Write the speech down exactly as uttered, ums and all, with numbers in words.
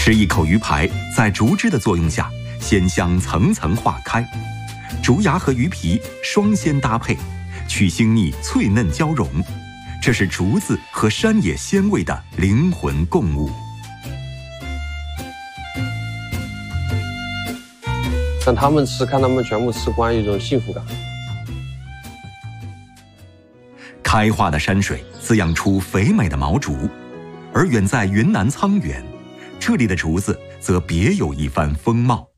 吃一口鱼排，在竹枝的作用下，鲜香层层化开，竹芽和鱼皮双鲜搭配，去腥腻脆嫩交融，这是竹子和山野鲜味的灵魂共舞。 让他们吃，看他们全部吃光，一种幸福感。 开化的山水滋养出肥美的毛竹，而远在云南沧源，这里的竹子则别有一番风貌。